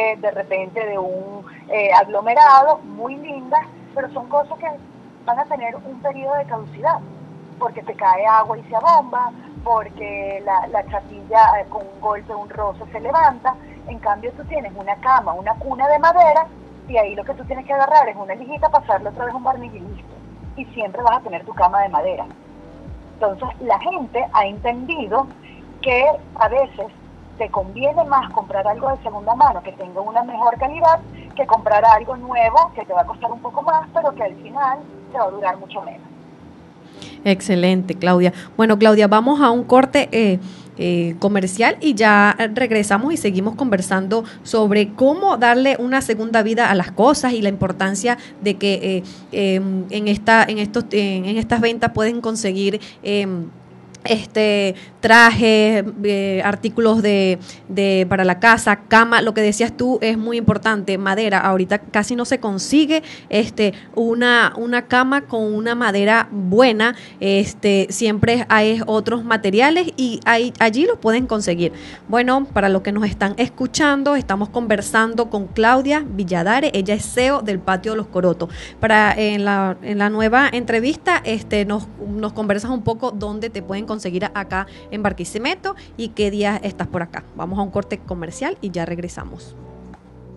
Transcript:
de repente de un aglomerado, muy lindas, pero son cosas que van a tener un periodo de caducidad, porque te cae agua y se abomba, porque la chapilla con un golpe, un roce se levanta. En cambio tú tienes una cama, una cuna de madera, y ahí lo que tú tienes que agarrar es una lijita, pasarle otra vez un barniz y listo. Y siempre vas a tener tu cama de madera. Entonces la gente ha entendido que a veces te conviene más comprar algo de segunda mano que tenga una mejor calidad que comprar algo nuevo que te va a costar un poco más, pero que al final te va a durar mucho menos. Excelente, Claudia. Bueno, Claudia, vamos a un corte comercial y ya regresamos y seguimos conversando sobre cómo darle una segunda vida a las cosas y la importancia de que en estas ventas pueden conseguir trajes, artículos para la casa, cama. Lo que decías tú es muy importante, madera. Ahorita casi no se consigue una cama con una madera buena. Siempre hay otros materiales y allí los pueden conseguir. Bueno, para los que nos están escuchando, estamos conversando con Claudia Villadares. Ella es CEO del Patio de los Corotos. En la nueva entrevista nos conversas un poco dónde te pueden conseguir acá en Barquisimeto y qué días estás por acá. Vamos a un corte comercial y ya regresamos.